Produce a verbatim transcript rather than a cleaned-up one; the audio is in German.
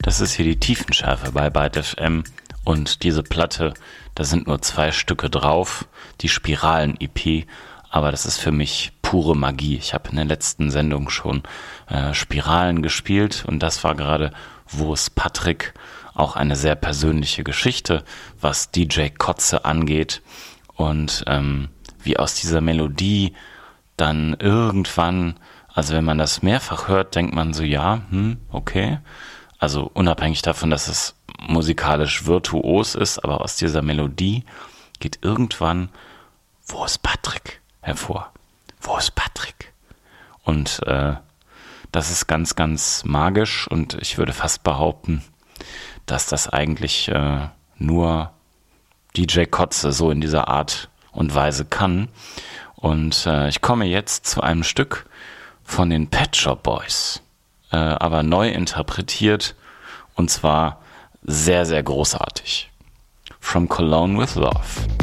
Das ist hier die Tiefenschärfe bei Byte F M und diese Platte, da sind nur zwei Stücke drauf, die Spiralen-E P, aber das ist für mich pure Magie. Ich habe in der letzten Sendung schon äh, Spiralen gespielt und das war gerade Wo ist Patrick? Auch eine sehr persönliche Geschichte, was D J Kotze angeht und ähm, wie aus dieser Melodie dann irgendwann, also wenn man das mehrfach hört, denkt man so, ja, hm, okay. Also unabhängig davon, dass es musikalisch virtuos ist, aber aus dieser Melodie geht irgendwann, wo ist Patrick, hervor. Wo ist Patrick? Und äh, das ist ganz, ganz magisch und ich würde fast behaupten, dass das eigentlich äh, nur D J Kotze so in dieser Art und Weise kann. Und äh, ich komme jetzt zu einem Stück von den Pet Shop Boys, äh, aber neu interpretiert und zwar sehr, sehr großartig. From Cologne with Love.